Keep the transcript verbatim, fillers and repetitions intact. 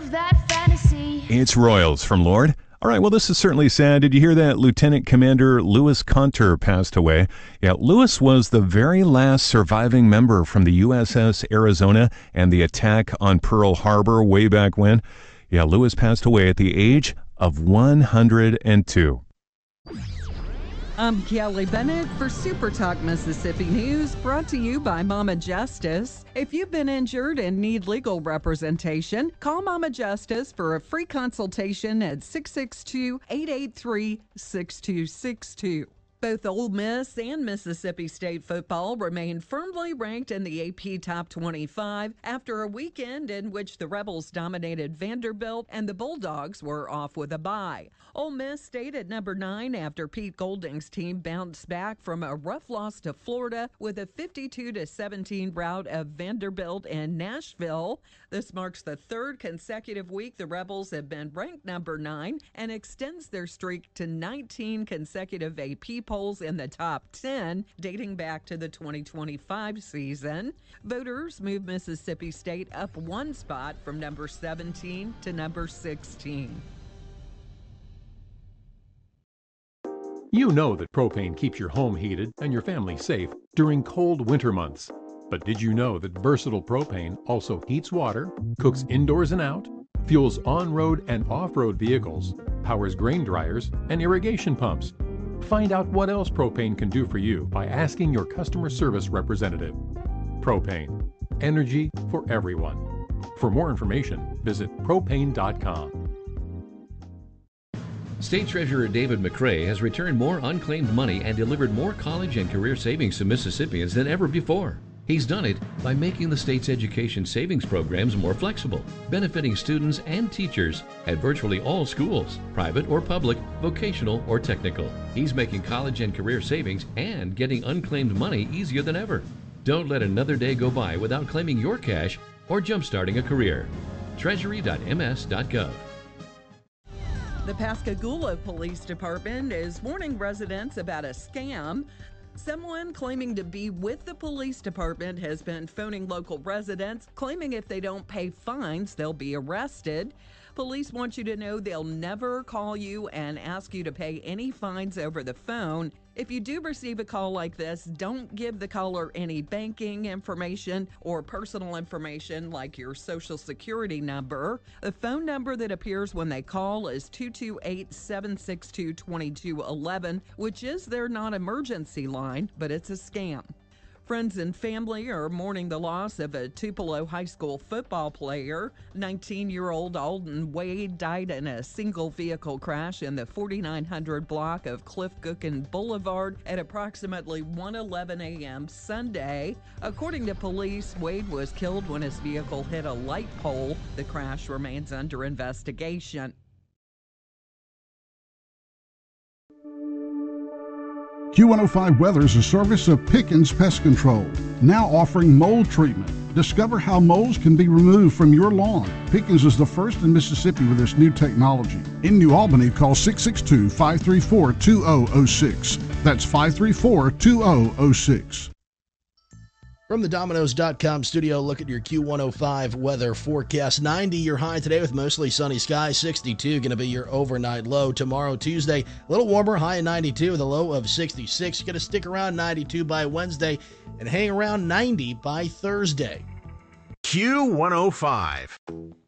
of that fantasy. It's Royals from Lord. All right, well, this is certainly sad. Did you hear that Lieutenant Commander Louis Conter passed away? Yeah, Louis was the very last surviving member from the U S S Arizona and the attack on Pearl Harbor way back when. Yeah, Louis passed away at the age of one hundred two. I'm Kelly Bennett for Super Talk Mississippi News, brought to you by Mama Justice. If you've been injured and need legal representation, call Mama Justice for a free consultation at six six two, eight eight three, six two six two. Both Ole Miss and Mississippi State football remain firmly ranked in the A P Top twenty-five after a weekend in which the Rebels dominated Vanderbilt and the Bulldogs were off with a bye. Ole Miss stayed at number nine after Pete Golding's team bounced back from a rough loss to Florida with a fifty-two to seventeen rout of Vanderbilt and Nashville. This marks the third consecutive week the Rebels have been ranked number nine and extends their streak to nineteen consecutive A P polls in the top ten, dating back to the twenty twenty-five season. Voters moved Mississippi State up one spot from number seventeen to number sixteen. You know that propane keeps your home heated and your family safe during cold winter months. But did you know that versatile propane also heats water, cooks indoors and out, fuels on-road and off-road vehicles, powers grain dryers, and irrigation pumps? Find out what else propane can do for you by asking your customer service representative. Propane, energy for everyone. For more information, visit propane dot com. State Treasurer David McRae has returned more unclaimed money and delivered more college and career savings to Mississippians than ever before. He's done it by making the state's education savings programs more flexible, benefiting students and teachers at virtually all schools, private or public, vocational or technical. He's making college and career savings and getting unclaimed money easier than ever. Don't let another day go by without claiming your cash or jumpstarting a career. treasury dot m s dot gov. The Pascagoula Police Department is warning residents about a scam. Someone claiming to be with the police department has been phoning local residents, claiming if they don't pay fines, they'll be arrested. Police want you to know they'll never call you and ask you to pay any fines over the phone. If you do receive a call like this, don't give the caller any banking information or personal information like your social security number. The phone number that appears when they call is two two eight, seven six two, two two one one, which is their non-emergency line, but it's a scam. Friends and family are mourning the loss of a Tupelo High School football player. nineteen-year-old Alden Wade died in a single-vehicle crash in the forty-nine hundred block of Cliff Gookin Boulevard at approximately one eleven a.m. Sunday. According to police, Wade was killed when his vehicle hit a light pole. The crash remains under investigation. Q one oh five Weather is a service of Pickens Pest Control, now offering mold treatment. Discover how molds can be removed from your lawn. Pickens is the first in Mississippi with this new technology. In New Albany, call six six two, five three four, two zero zero six. That's five three four, two zero zero six. From the Domino's dot com studio, look at your Q one oh five weather forecast. ninety your high today with mostly sunny skies. sixty-two going to be your overnight low. Tomorrow, Tuesday, a little warmer, high of ninety-two with a low of sixty-six. Going to stick around ninety-two by Wednesday and hang around ninety by Thursday. Q one oh five.